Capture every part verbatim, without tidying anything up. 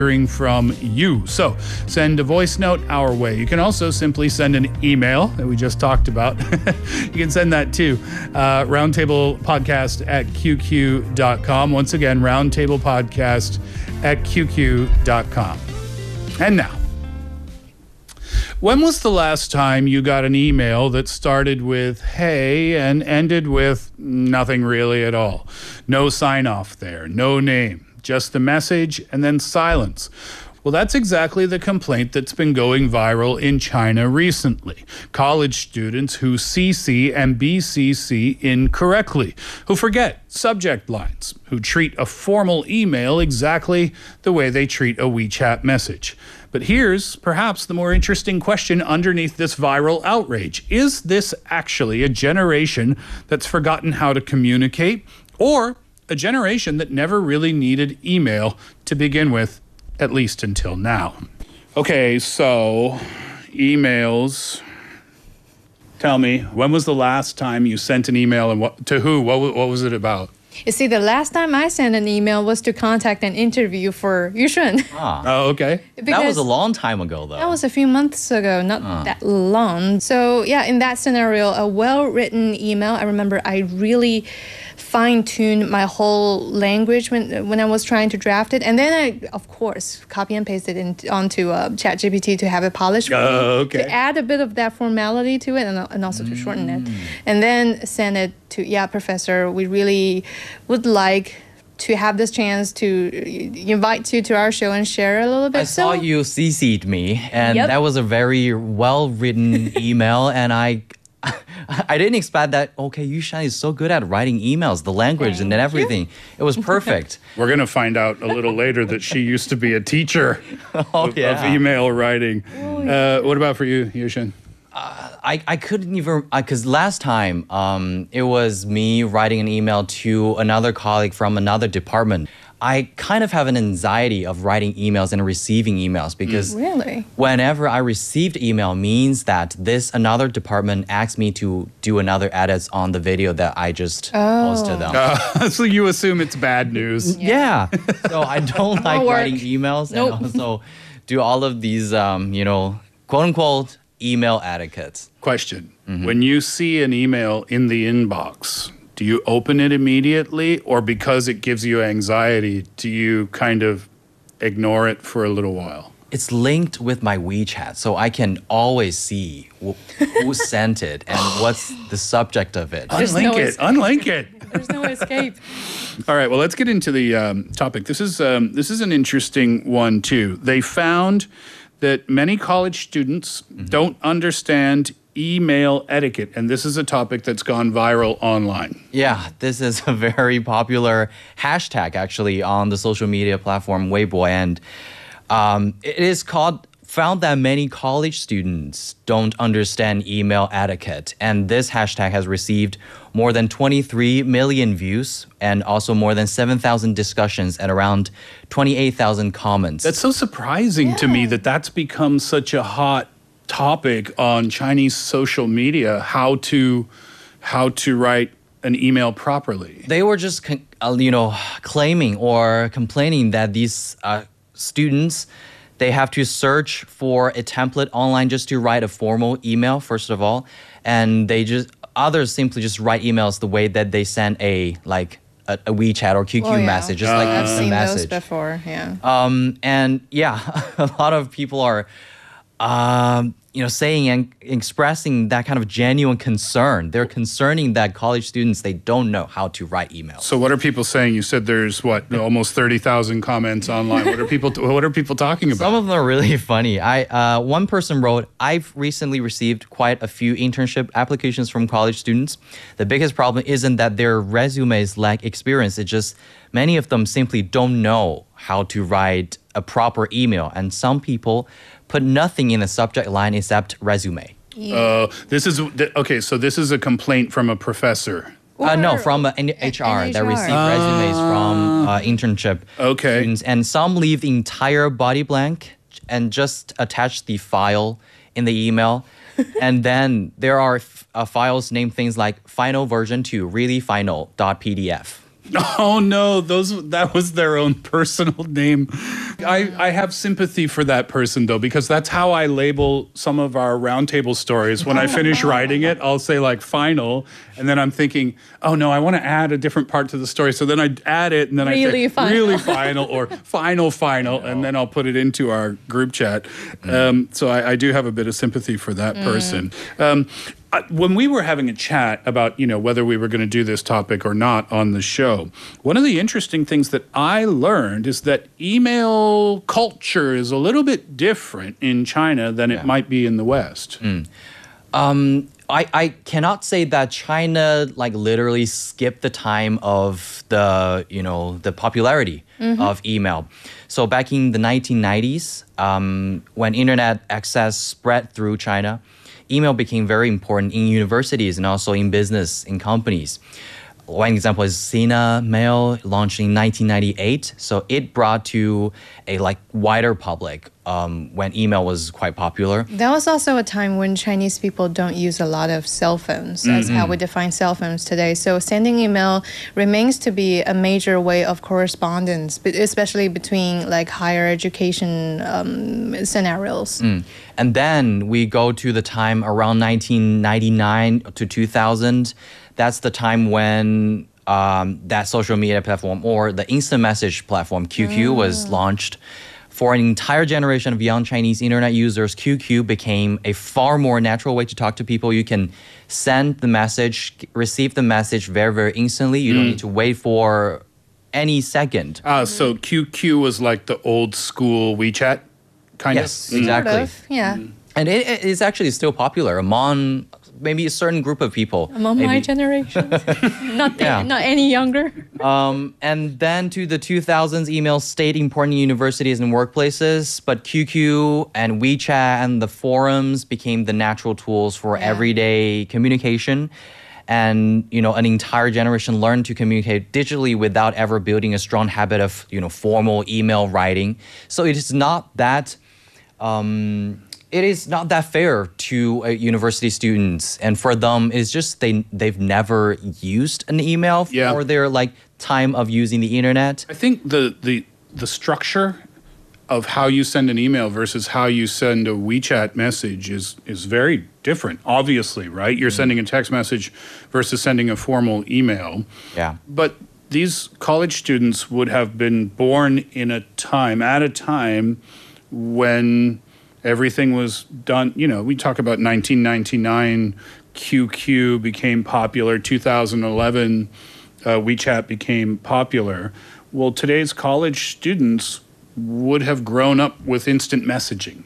hearing from you. So send a voice note our way. You can also simply send an email that we just talked about. You can send that to uh, roundtablepodcast at q q dot com. Once again, roundtablepodcast at q q dot com. And now, when was the last time you got an email that started with hey and ended with nothing really at all? No sign off there, no name. Just the message and then silence. Well, that's exactly the complaint that's been going viral in China recently. College students who C C and B C C incorrectly, who forget subject lines, who treat a formal email exactly the way they treat a WeChat message. But here's perhaps the more interesting question underneath this viral outrage. Is this actually a generation that's forgotten how to communicate, or a generation that never really needed email to begin with, at least until now? Okay, so emails. Tell me, when was the last time you sent an email, and what, to who? What, what was it about? You see, the last time I sent an email was to contact an interview for Yushun. Ah. Oh, okay. That was a long time ago, though. That was a few months ago, not Ah. that long. So yeah, in that scenario, a well-written email, I remember I really fine-tuned my whole language when when I was trying to draft it. And then I, of course, copy and paste it in, onto uh, ChatGPT to have it polished. for me, Oh, okay. To add a bit of that formality to it, and, and also to shorten it. And then send it to, yeah, Professor, we really would like to have this chance to invite you to our show and share a little bit. I saw So- you C C'd me, and Yep. that was a very well-written email, and I I didn't expect that, okay, Yushan is so good at writing emails, the language and Thank everything. It was perfect. We're going to find out a little later that she used to be a teacher Oh, of, yeah. of email writing. Uh, what about for you, Yushin? I, I couldn't even, because last time um, it was me writing an email to another colleague from another department. I kind of have an anxiety of writing emails and receiving emails because Really? whenever I received email means that this another department asked me to do another edits on the video that I just posted them. Uh, so you assume it's bad news. Yeah. So I don't like work. writing emails Nope. and also do all of these, um, you know, quote unquote email etiquettes. Question. When you see an email in the inbox, do you open it immediately, or because it gives you anxiety, do you kind of ignore it for a little while? It's linked with my WeChat, so I can always see wh- who sent it and what's the subject of it. There's Unlink no it. es- Unlink it. There's no escape. All right. Well, let's get into the um, topic. This is um, this is an interesting one too. They found that many college students don't understand email etiquette, and this is a topic that's gone viral online. Yeah, this is a very popular hashtag actually on the social media platform Weibo, and um, it is called found that many college students don't understand email etiquette, and this hashtag has received more than twenty-three million views and also more than seven thousand discussions and around twenty-eight thousand comments. That's so surprising to me Yeah. that that's become such a hot topic on Chinese social media, how to how to write an email properly. They were just, con- uh, you know, claiming or complaining that these uh, students, they have to search for a template online just to write a formal email, first of all. And they just, others simply just write emails the way that they send a, like, a, a WeChat or Q Q Oh, yeah. message, just like I've instant seen those message. before, yeah. Um, and yeah, a lot of people are, um, you know, saying and expressing that kind of genuine concern. They're concerning that college students, they don't know how to write emails. So what are people saying? You said there's what, almost thirty thousand comments online. What are people what are people talking Some about? of them are really funny. I uh, one person wrote, "I've recently received quite a few internship applications from college students. The biggest problem isn't that their resumes lack experience. It's just many of them simply don't know how to write a proper email, and some people put nothing in the subject line except resume." Uh, this is th- okay. So this is a complaint from a professor. Uh, no, Or- from uh, an H R that H R. received resumes from uh, internship Okay. students, and some leave the entire body blank and just attach the file in the email. And then there are f- uh, files named things like final version two, really final dot P D F. Oh no, those that was their own personal name. I, I have sympathy for that person though, because that's how I label some of our roundtable stories. When I finish writing it, I'll say like final, and then I'm thinking, oh no, I want to add a different part to the story. So then I add it, and then Really I say final. really final or final final, and then I'll put it into our group chat. Um, so I, I do have a bit of sympathy for that person. Um, I- when we were having a chat about, you know, whether we were going to do this topic or not on the show, one of the interesting things that I learned is that email culture is a little bit different in China than it might be in the West. Um, I, I cannot say that China like literally skipped the time of the you know the popularity of email. So back in the nineteen nineties, um, when internet access spread through China, email became very important in universities and also in business in companies. One example is Sina Mail, launched in nineteen ninety-eight. So it brought to a like wider public um, when email was quite popular. That was also a time when Chinese people don't use a lot of cell phones, as how we define cell phones today. So sending email remains to be a major way of correspondence, but especially between like higher education um, scenarios. And then we go to the time around nineteen ninety-nine to two thousand. That's the time when um, that social media platform or the instant message platform Q Q was launched. For an entire generation of young Chinese internet users, Q Q became a far more natural way to talk to people. You can send the message, receive the message very, very instantly. You don't need to wait for any second. Ah, so Q Q was like the old school WeChat kind Yes, of? exactly. Sort of, yeah. And it, it is actually still popular among maybe a certain group of people. Among maybe. my generation, not the, Yeah. not any younger. Um, and then to the two thousands, email stayed important in universities and workplaces, but Q Q and WeChat and the forums became the natural tools for Yeah. everyday communication. And you know, an entire generation learned to communicate digitally without ever building a strong habit of you know formal email writing. So it is not that. Um, it is not that fair to uh, university students, and for them, it's just they they've never used an email Yeah. for their like time of using the internet. I think the, the the structure of how you send an email versus how you send a WeChat message is is very different. Obviously, right? You're sending a text message versus sending a formal email. Yeah. But these college students would have been born in a time, at a time when everything was done. You know, we talk about nineteen ninety-nine, Q Q became popular, two thousand eleven, uh, WeChat became popular. Well, today's college students would have grown up with instant messaging.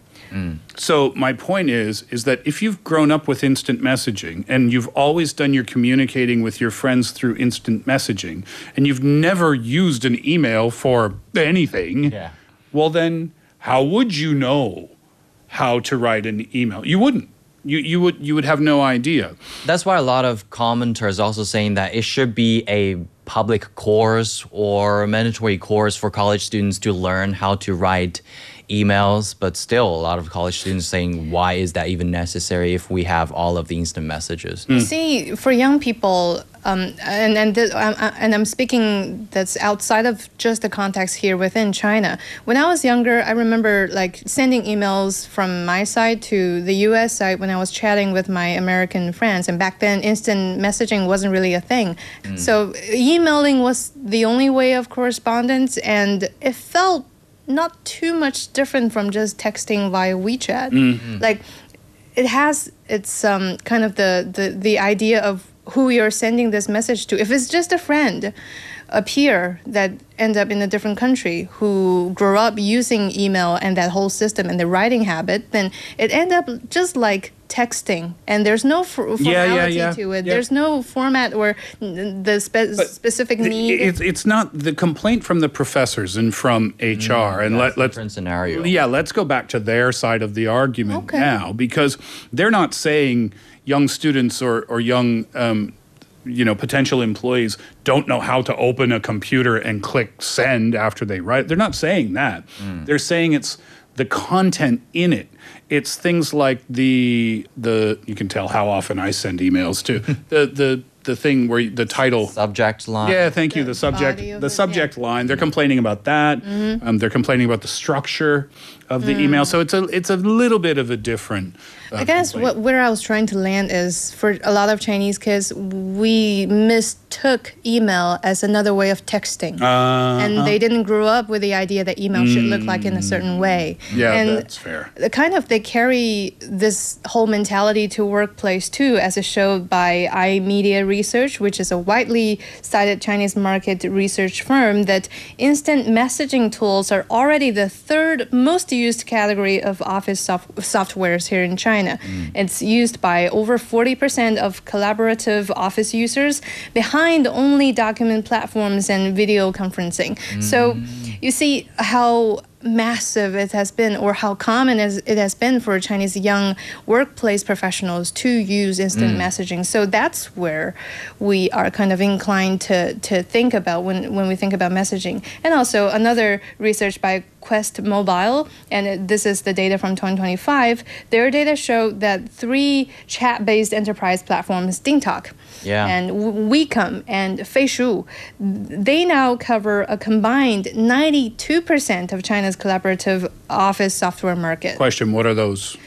So my point is, is that if you've grown up with instant messaging and you've always done your communicating with your friends through instant messaging and you've never used an email for anything, Yeah. well then how would you know how to write an email? You wouldn't. You you would you would have no idea. That's why a lot of commenters also saying that it should be a public course or mandatory course for college students to learn how to write emails. But still, a lot of college students saying, why is that even necessary if we have all of the instant messages? You see, for young people, um, and and this, um, uh, and I'm speaking that's outside of just the context here within China. When I was younger, I remember like sending emails from my side to the U S side when I was chatting with my American friends. And back then, instant messaging wasn't really a thing. So emailing was the only way of correspondence, and it felt not too much different from just texting via WeChat. Like, it has its um, kind of the, the, the idea of who you're sending this message to. If it's just a friend, a peer that end up in a different country who grew up using email and that whole system and the writing habit, then it end up just like texting, and there's no for- formality Yeah, yeah, yeah. to it. Yeah. There's no format or n- the spe- specific It- need. It's it's not the complaint from the professors and from H R. and let, That's a let's different scenario. Yeah, let's go back to their side of the argument Okay. now, because they're not saying young students or or young um, you know potential employees don't know how to open a computer and click send after they write. They're not saying that. They're saying it's the content in it. It's things like the the you can tell how often I send emails too. the the the thing where the title. Subject line. Yeah, thank you. The The subject, body of the it, subject line. They're complaining about that. Um, they're complaining about the structure of the email. So it's a it's a little bit of a different. Uh, I guess complaint. what, where I was trying to land is for a lot of Chinese kids, we mistook email as another way of texting. Uh, and they didn't grow up with the idea that email should look like in a certain way. yeah, and that's fair. the kind of they carry this whole mentality to workplace too, as is showed by iMedia Research, which is a widely cited Chinese market research firm, that instant messaging tools are already the third most used category of office soft- softwares here in China. It's used by over forty percent of collaborative office users, behind only document platforms and video conferencing. So you see how massive it has been, or how common as it has been for Chinese young workplace professionals to use instant messaging. So that's where we are kind of inclined to, to think about when, when we think about messaging. And also another research by Quest Mobile, and it- this is the data from twenty twenty-five, their data show that three chat-based enterprise platforms, DingTalk, Yeah. and W- WeCom, and Feishu, they now cover a combined ninety-two percent of China's collaborative office software market. Question: what are those?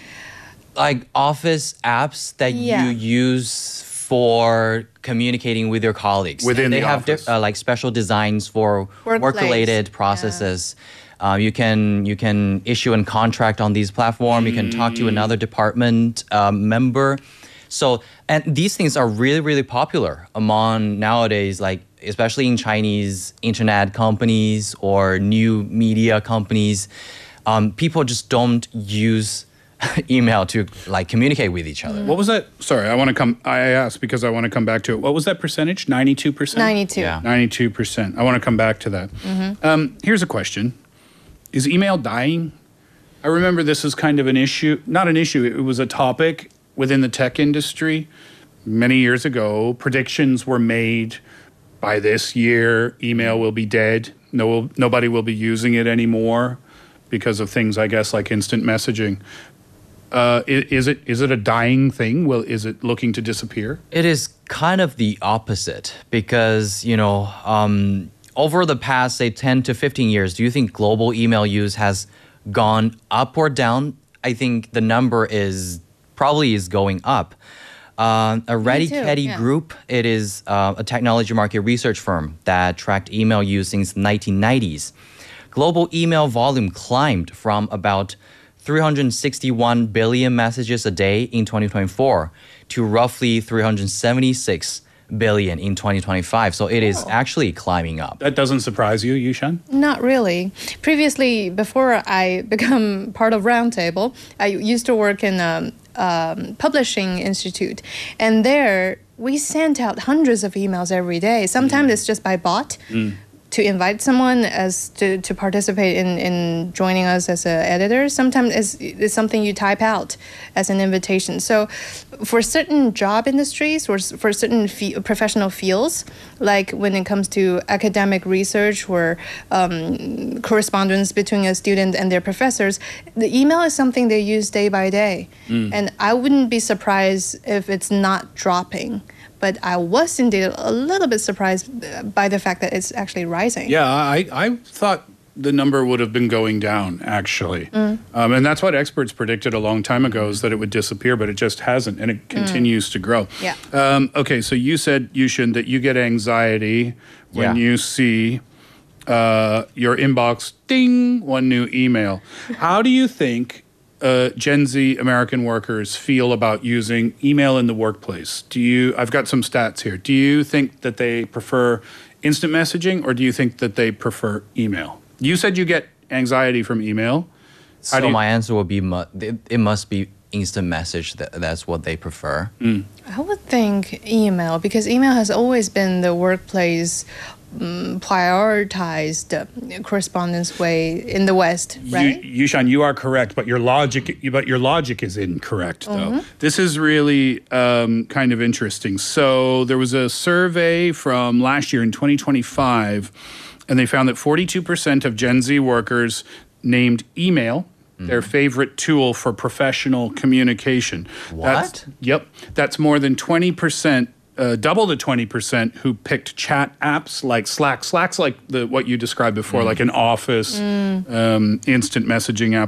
Like office apps that Yeah. you use for communicating with your colleagues. Within And they the have di- office. uh, like special designs for Workplace, work-related yeah. processes. Uh, you can you can issue a contract on these platforms. You can talk to another department um, member. So and these things are really really popular among nowadays, like especially in Chinese internet companies or new media companies. Um, people just don't use email to like communicate with each other. What was that? Sorry, I want to come. I asked because I want to come back to it. What was that percentage? Ninety-two percent. ninety-two. Yeah. Ninety-two percent. I want to come back to that. Um, here's a question: is email dying? I remember this is kind of an issue. Not an issue. It was a topic within the tech industry many years ago. Predictions were made by this year. Email will be dead. No, nobody will be using it anymore because of things, I guess, like instant messaging. Uh, i- is it is it a dying thing? Well, is it looking to disappear? It is kind of the opposite because, you know, um, over the past, say, ten to fifteen years, do you think global email use has gone up or down? I think the number is probably is going up. Uh, a Ready too, Caddy yeah. Group, it is uh, a technology market research firm that tracked email use since the nineteen nineties. Global email volume climbed from about three hundred sixty-one billion messages a day in twenty twenty-four to roughly three hundred seventy-six billion in twenty twenty-five. So it is actually climbing up. That doesn't surprise you, Yushan? Not really. Previously, before I become part of Roundtable, I used to work in a um, publishing institute, and there we sent out hundreds of emails every day. Sometimes it's just by bot. To invite someone as to, to participate in, in joining us as an editor. Sometimes it's, it's something you type out as an invitation. So for certain job industries or s- for certain fe- professional fields, like when it comes to academic research or um, correspondence between a student and their professors, the email is something they use day by day. And I wouldn't be surprised if it's not dropping. But I was indeed a little bit surprised uh, by the fact that it's actually rising. Yeah, I, I thought the number would have been going down, actually. Um, and that's what experts predicted a long time ago, is that it would disappear, but it just hasn't, and it continues to grow. Yeah. Um, okay, so you said, Yushin, that you get anxiety when Yeah. you see uh, your inbox, ding, one new email. How do you think uh, Gen Z American workers feel about using email in the workplace? Do you? I've got some stats here. Do you think that they prefer instant messaging, or do you think that they prefer email? You said you get anxiety from email. How do So you- my answer would be mu- it, it must be instant message. That, that's what they prefer. I would think email, because email has always been the workplace um, prioritized uh, correspondence way in the West, right? You, Yushan, you are correct, but your logic, but your logic is incorrect, though. This is really um, kind of interesting. So there was a survey from last year in twenty twenty-five, and they found that forty-two percent of Gen Z workers named email their favorite tool for professional communication. That's, What? yep, that's more than twenty percent uh, double the twenty percent who picked chat apps like Slack. Slack's like the what you described before, like an office um, instant messaging app.